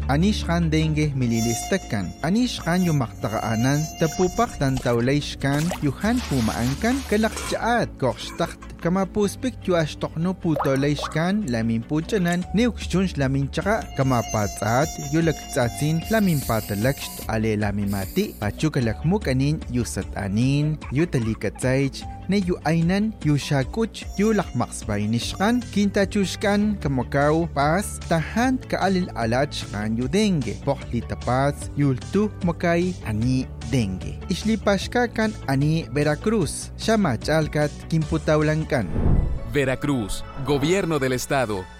Anishkan dengue mililistakan. Anishkan yung maktaqaanan tapupak tantawlayshkan yuhan pumaangkan kalakjaat kokstakt kamapuspik yu ashtokno putolayshkan lamin puchanan neukshunsh lamin tsaka kamapatsat yu lagtsatsin lamin patalakst ale lamin mati pachukalakmuk anin yu satanin yu talikatsaych na yu aynan yu shakuch yu lakmaksbay nishkan kintachushkan kamakaw pas tahan kaalil alachkan yu dengue pokli tapats yultu makay ani dengue. Islipashka kan ani Veracruz, Shamachalkat kimputawlankan. Veracruz, Gobierno del Estado.